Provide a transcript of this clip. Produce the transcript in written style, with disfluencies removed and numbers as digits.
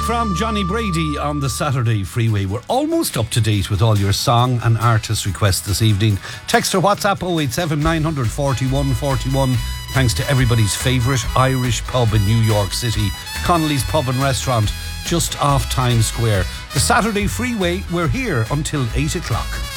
from Johnny Brady on the Saturday Freeway. We're almost up to date with all your song and artist requests this evening. Text or WhatsApp 087 941 41. Thanks to everybody's favourite Irish pub in New York City, Connolly's Pub and Restaurant, just off Times Square. The Saturday Freeway, we're here until 8 o'clock.